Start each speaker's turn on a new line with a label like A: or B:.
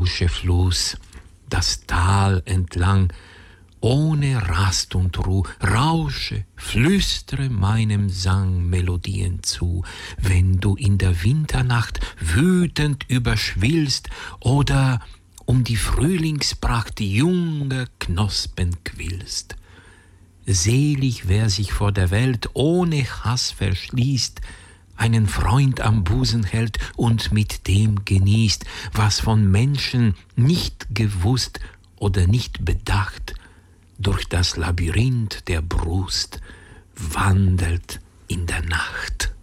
A: rausche Fluss, das Tal entlang, ohne Rast und Ruh, rausche, flüstere meinem Sang Melodien zu, wenn du in der Winternacht wütend überschwillst oder um die Frühlingspracht junger Knospen quillst. Selig, wer sich vor der Welt ohne Hass verschließt, einen Freund am Busen hält und mit dem genießt, was von Menschen nicht gewusst oder nicht bedacht, durch das Labyrinth der Brust wandelt in der Nacht.